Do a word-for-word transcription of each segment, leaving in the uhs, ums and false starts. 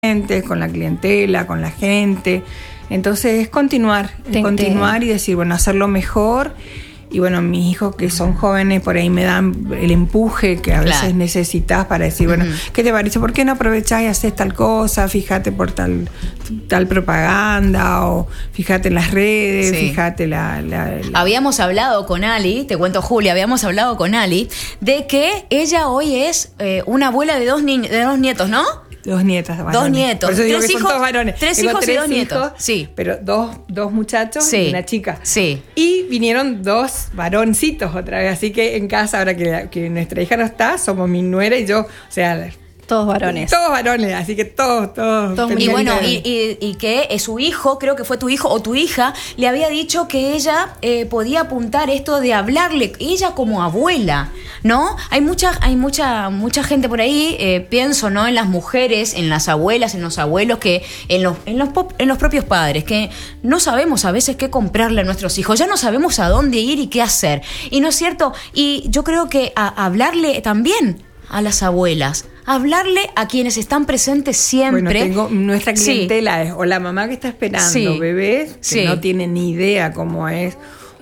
con la clientela, con la gente. Entonces es continuar, es Te, continuar te... y decir, bueno, hacerlo mejor. Y bueno, mis hijos que son jóvenes por ahí me dan el empuje que a veces claro. necesitas para decir, bueno, uh-huh. ¿qué te parece? ¿Por qué no aprovechás y haces tal cosa? Fíjate por tal, tal propaganda, o fíjate en las redes, sí. fíjate la, la, la... Habíamos hablado con Ali, te cuento Julia, habíamos hablado con Ali de que ella hoy es eh, una abuela de dos, ni- de dos nietos, ¿no? Dos nietas varones. Dos nietos. Por eso digo tres que hijos, son todos varones. Tres Tengo hijos tres y dos hijos, nietos. Sí. Pero dos, dos muchachos sí. y una chica. Sí. Y vinieron dos varoncitos otra vez. Así que en casa, ahora que, que nuestra hija no está, somos mi nuera y yo, o sea... Todos varones. Todos varones, así que todos, todos. todos y bueno, y, y, y que eh, su hijo, creo que fue tu hijo o tu hija, le había dicho que ella eh, podía apuntar esto de hablarle, ella como abuela, ¿no? Hay mucha, hay mucha, mucha gente por ahí, eh, pienso, ¿no? En las mujeres, en las abuelas, en los abuelos, que en los, en los pop, en los propios padres, que no sabemos a veces qué comprarle a nuestros hijos, ya no sabemos a dónde ir y qué hacer. Y no es cierto, y yo creo que a, hablarle también a las abuelas, hablarle a quienes están presentes siempre. Bueno, tengo, nuestra clientela sí. es o la mamá que está esperando sí. bebés, que sí. no tiene ni idea cómo es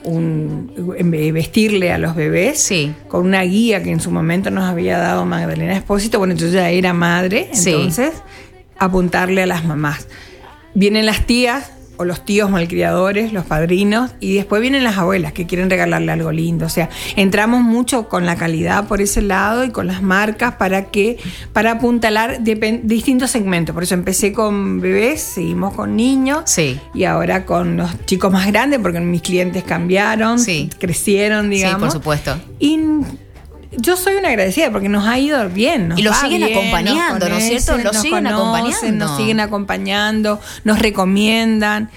un, vestirle a los bebés, sí. con una guía que en su momento nos había dado Magdalena Espósito. Bueno, yo ya era madre, entonces sí. apuntarle a las mamás. Vienen las tías o los tíos malcriadores, los padrinos, y después vienen las abuelas que quieren regalarle algo lindo. O sea, entramos mucho con la calidad por ese lado y con las marcas para que para apuntalar depend- distintos segmentos. Por eso empecé con bebés, seguimos con niños, sí. y ahora con los chicos más grandes, porque mis clientes cambiaron, sí. crecieron, digamos. Sí, por supuesto. Y yo soy una agradecida porque nos ha ido bien. Nos y los va siguen bien, acompañando, conocen, ¿no es cierto? Los nos siguen conocen, acompañando. Nos siguen acompañando, nos recomiendan.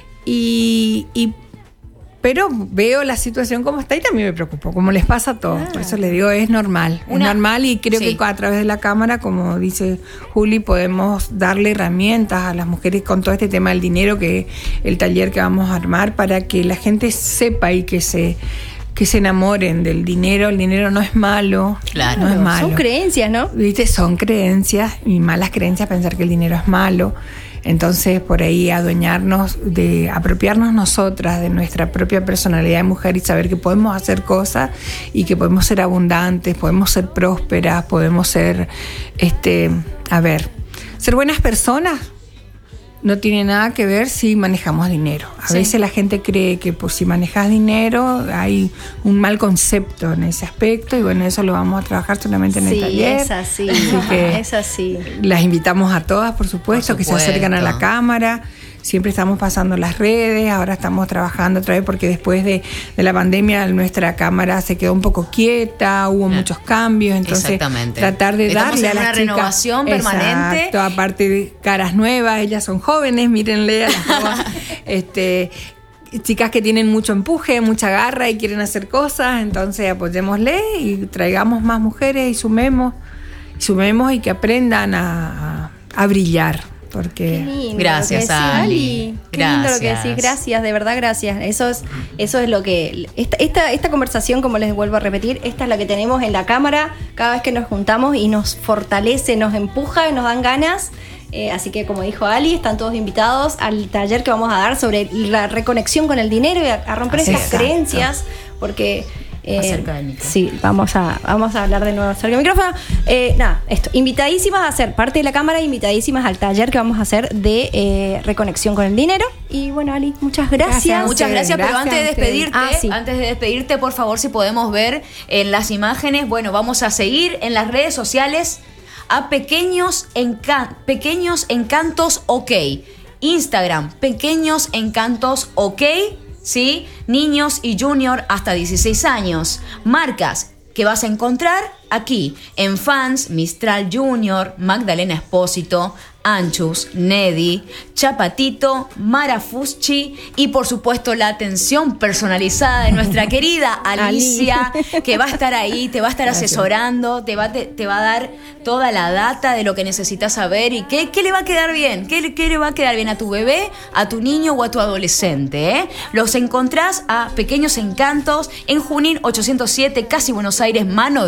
Y, y pero veo la situación como está y también me preocupo, como les pasa a todos. Ah. Por eso les digo, es normal. Una, es normal y creo sí. que a través de la cámara, como dice Juli, podemos darle herramientas a las mujeres con todo este tema del dinero, que el taller que vamos a armar, para que la gente sepa y que se... que se enamoren del dinero. El dinero no es malo. Claro. No es malo. Son creencias, ¿no? ¿Viste? Son creencias y malas creencias pensar que el dinero es malo. Entonces, por ahí adueñarnos, de apropiarnos nosotras de nuestra propia personalidad de mujer y saber que podemos hacer cosas y que podemos ser abundantes, podemos ser prósperas, podemos ser, este, a ver, ser buenas personas. No tiene nada que ver si manejamos dinero. A sí. veces la gente cree que por si manejas dinero hay un mal concepto en ese aspecto, y bueno, eso lo vamos a trabajar solamente en sí, el taller. Es así, así que es así. Las invitamos a todas, por supuesto, por supuesto, que se acercan a la cámara. Siempre estamos pasando las redes, ahora estamos trabajando otra vez porque después de, de la pandemia nuestra cámara se quedó un poco quieta, hubo yeah. muchos cambios, entonces tratar de Estamos darle en a las una chicas renovación permanente. Exacto, aparte de caras nuevas, ellas son jóvenes, mírenle a las nuevas, este, chicas que tienen mucho empuje, mucha garra y quieren hacer cosas, entonces apoyémosle y traigamos más mujeres y sumemos, sumemos y que aprendan a, a, a brillar. Porque... Qué lindo gracias, lo que decís, Ali. Qué gracias. lindo lo que decís. Gracias, de verdad, gracias. Eso es, eso es lo que... Esta, esta, esta conversación, como les vuelvo a repetir, esta es la que tenemos en la cámara cada vez que nos juntamos y nos fortalece, nos empuja y nos dan ganas. Eh, así que, como dijo Ali, están todos invitados al taller que vamos a dar sobre la reconexión con el dinero y a, a romper esas Exacto. creencias, porque... Eh, acerca del micrófono. Sí, vamos a, vamos a hablar de nuevo acerca del micrófono. Eh, nada, esto. Invitadísimas a ser parte de la cámara, invitadísimas al taller que vamos a hacer de eh, reconexión con el dinero. Y bueno, Ali, muchas gracias. gracias muchas gracias, gracias, pero antes de despedirte, ah, sí. antes de despedirte, por favor, si podemos ver en las imágenes, bueno, vamos a seguir en las redes sociales a Pequeños, Encan- Pequeños Encantos OK. Instagram, Pequeños Encantos OK. ¿Sí? Niños y junior hasta dieciséis años. Marcas que vas a encontrar aquí en Fans, Mistral Junior, Magdalena Espósito, Anchus, Nedi, Chapatito, Mara Fuschi y por supuesto la atención personalizada de nuestra querida Alicia, que va a estar ahí, te va a estar Gracias. asesorando, te va, te, te va a dar toda la data de lo que necesitas saber y qué, qué le va a quedar bien, qué, qué le va a quedar bien a tu bebé, a tu niño o a tu adolescente. ¿eh? Los encontrás a Pequeños Encantos en Junín ochocientos siete, casi Buenos Aires, mano derecha,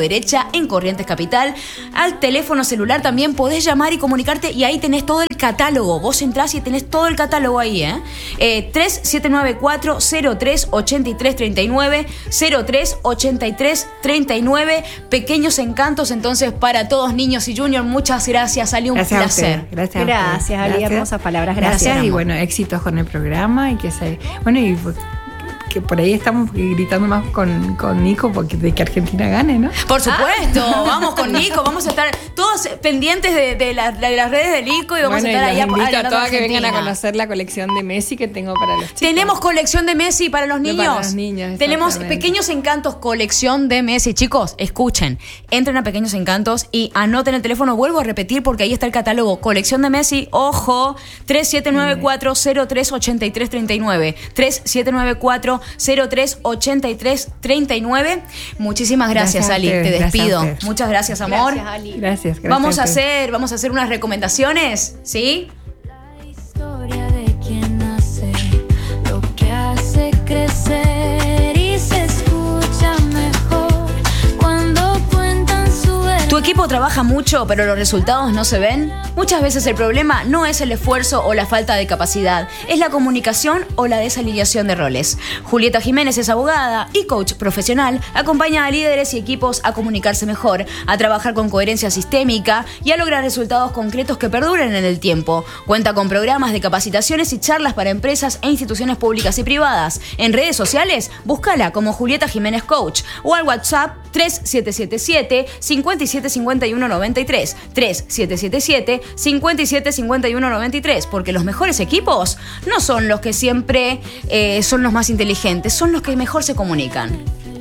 en Corrientes Capital. Al teléfono celular también podés llamar y comunicarte y ahí tenés todo el catálogo. Vos entrás y tenés todo el catálogo ahí, ¿eh? eh tres siete nueve cuatro, cero tres, ochenta y tres treinta y nueve, cero tres, ochenta y tres treinta y nueve. Pequeños encantos entonces para todos, niños y juniors. Muchas gracias, Ali, un gracias placer. Gracias, gracias, Ali, hermosas palabras. Gracias. Gracias y bueno, éxitos con el programa y que se... Bueno, y que por ahí estamos gritando más con, con Nico porque de que Argentina gane, ¿no? Por supuesto, ah. vamos con Nico, vamos a estar todos pendientes de, de, la, de las redes de Nico y vamos bueno, a estar y allá. Invito a todas que vengan a conocer la colección de Messi que tengo para los chicos. Tenemos colección de Messi para los niños. No, para los niños. Tenemos Pequeños Encantos, colección de Messi. Chicos, escuchen, entren a Pequeños Encantos y anoten el teléfono. Vuelvo a repetir porque ahí está el catálogo. Colección de Messi, ojo, tres siete nueve cuatro, cero tres, ochenta y tres treinta y nueve. tres siete nueve cuatro, cero tres, ochenta y tres treinta y nueve. Muchísimas gracias, gracias Ali, te despido. Gracias Muchas gracias, amor. Gracias, Ali. Gracias, gracias. Vamos a hacer, vamos a hacer unas recomendaciones, ¿sí? La historia de quien nace, lo que hace crecer y se escucha mejor cuando cuentan su verdad. ¿Tu equipo trabaja mucho, pero los resultados no se ven? Muchas veces el problema no es el esfuerzo o la falta de capacidad, es la comunicación o la desalineación de roles. Julieta Jiménez es abogada y coach profesional, acompaña a líderes y equipos a comunicarse mejor, a trabajar con coherencia sistémica y a lograr resultados concretos que perduren en el tiempo. Cuenta con programas de capacitaciones y charlas para empresas e instituciones públicas y privadas. En redes sociales, búscala como Julieta Jiménez Coach o al WhatsApp tres siete siete siete, cinco siete cinco uno nueve tres, tres siete siete siete, cinco siete cinco uno nueve tres, porque los mejores equipos no son los que siempre eh, son los más inteligentes, son los que mejor se comunican.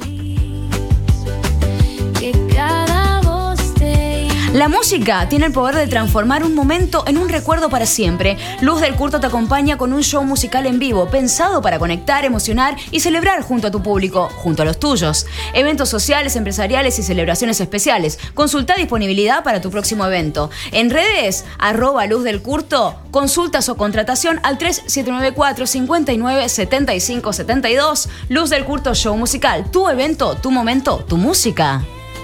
La música tiene el poder de transformar un momento en un recuerdo para siempre. Luz del Curto te acompaña con un show musical en vivo, pensado para conectar, emocionar y celebrar junto a tu público, junto a los tuyos. Eventos sociales, empresariales y celebraciones especiales. Consulta disponibilidad para tu próximo evento. En redes, arroba Luz del Curto, consultas o contratación al tres siete nueve cuatro, cinco nueve, siete cinco siete dos. Luz del Curto Show Musical. Tu evento, tu momento, tu música.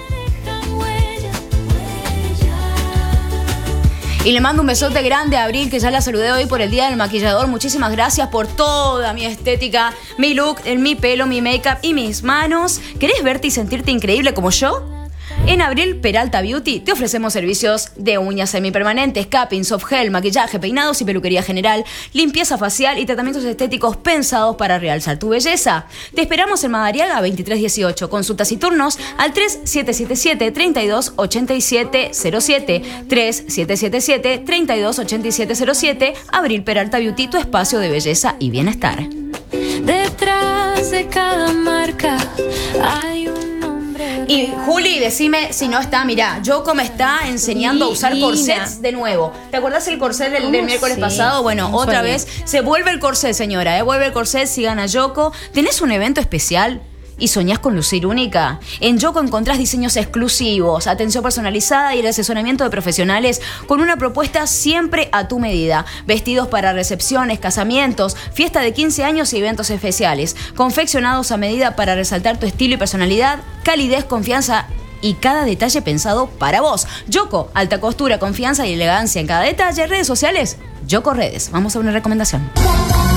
Y le mando un besote grande a Abril, que ya la saludé hoy por el Día del Maquillador. Muchísimas gracias por toda mi estética, mi look, mi pelo, mi make-up y mis manos. ¿Querés verte y sentirte increíble como yo? En Abril Peralta Beauty te ofrecemos servicios de uñas semipermanentes, capping, soft gel, maquillaje, peinados y peluquería general, limpieza facial y tratamientos estéticos pensados para realzar tu belleza. Te esperamos en Madariaga veintitrés dieciocho. Consultas y turnos al tres siete siete siete, treinta y dos, ochenta y siete cero siete. tres siete siete siete, treinta y dos, ochenta y siete cero siete. Abril Peralta Beauty, tu espacio de belleza y bienestar. Detrás de cada marca hay un... Y Juli, decime si no está, mirá, Yoko me está enseñando a usar corsets de nuevo. ¿Te acordás el corset del, del miércoles sí, pasado? Bueno, otra sueño. vez se vuelve el corset, señora, ¿eh? Vuelve el corset, sigan a Yoko. ¿Tenés un evento especial y soñás con lucir única? En Yoko encontrás diseños exclusivos, atención personalizada y el asesoramiento de profesionales con una propuesta siempre a tu medida. Vestidos para recepciones, casamientos, fiesta de quince años y eventos especiales. Confeccionados a medida para resaltar tu estilo y personalidad, calidez, confianza y cada detalle pensado para vos. Yoko, alta costura, confianza y elegancia en cada detalle. Redes sociales, Yoko Redes. Vamos a una recomendación.